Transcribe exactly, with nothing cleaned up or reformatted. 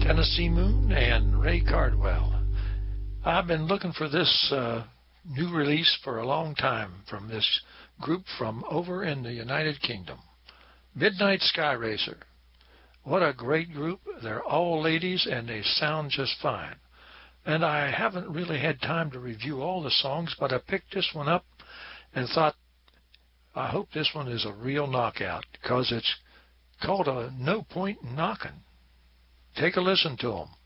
Tennessee Moon and Ray Cardwell. I've been looking for this uh, new release for a long time from this group from over in the United Kingdom. Midnight Sky Racer. What a great group. They're all ladies and they sound just fine. And I haven't really had time to review all the songs, but I picked this one up and thought, I hope this one is a real knockout, because it's called a No Point in Knockin'. Take a listen to them.